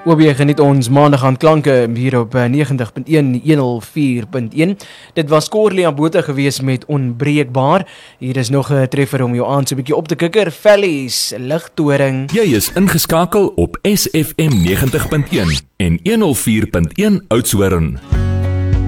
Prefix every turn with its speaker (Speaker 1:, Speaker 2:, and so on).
Speaker 1: Hoop jy geniet ons maandag aan klanke hier op 90.1, 104.1. Dit was Corlia Botha gewees met Onbreekbaar. Hier is nog 'n treffer om jou aan so 'n bietjie op te kikker. Valleys, Ligtoring.
Speaker 2: Jy is ingeskakel op SFM 90.1 en 104.1 Oudtshoorn.